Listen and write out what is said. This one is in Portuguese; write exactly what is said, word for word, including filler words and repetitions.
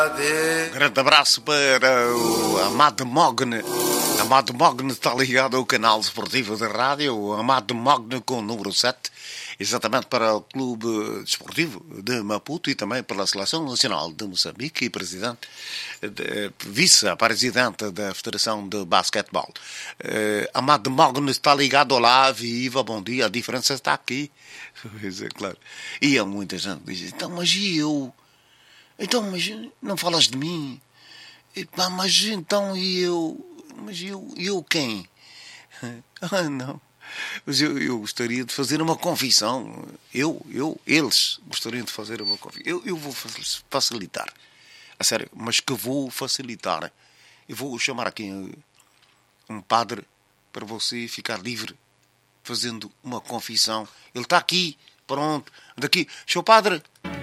Um grande abraço para o Amado Mogne. Amado Mogne está ligado ao canal esportivo da rádio. O Amado Mogne com o número sete. Exatamente para o Clube Desportivo de Maputo e também pela Seleção Nacional de Moçambique e presidente, vice-presidente da Federação de Basquetebol. Uh, Amado Mogne está ligado. Olá, viva, bom dia. A diferença está aqui. Pois é, claro. E há muita gente que diz, então, mas e eu? Então, mas não falas de mim? E, pá, mas então e eu? Mas eu, eu quem? Ah, não. Mas eu, eu gostaria de fazer uma confissão. Eu, eu, eles gostariam de fazer uma confissão. Eu, eu vou facilitar. A sério, mas que vou facilitar. Eu vou chamar aqui um padre para você ficar livre fazendo uma confissão. Ele está aqui, pronto. Daqui, seu padre...